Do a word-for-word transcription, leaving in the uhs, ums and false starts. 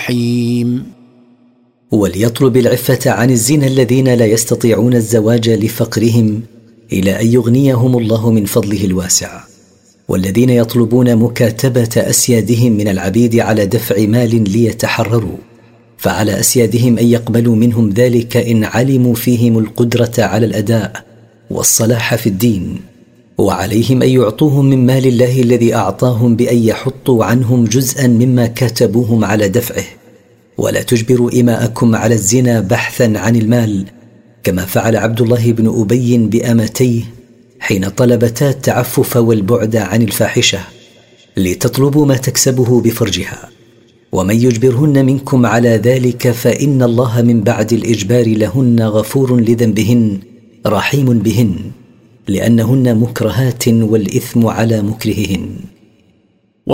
حيم. وليطلب العفة عن الزنا الذين لا يستطيعون الزواج لفقرهم إلى أن يغنيهم الله من فضله الواسع، والذين يطلبون مكاتبة أسيادهم من العبيد على دفع مال ليتحرروا، فعلى أسيادهم أن يقبلوا منهم ذلك إن علموا فيهم القدرة على الأداء والصلاح في الدين، وعليهم أن يعطوهم من مال الله الذي أعطاهم بأن يحطوا عنهم جزءا مما كاتبوهم على دفعه، ولا تجبروا إماءكم على الزنا بحثا عن المال، كما فعل عبد الله بن أبي بأمتيه حين طلبتا التعفف والبعد عن الفاحشة لتطلبوا ما تكسبه بفرجها. ومن يجبرهن منكم على ذلك فإن الله من بعد الإجبار لهن غفور لذنبهن رحيم بهن، لأنهن مكرهات والإثم على مكرههن.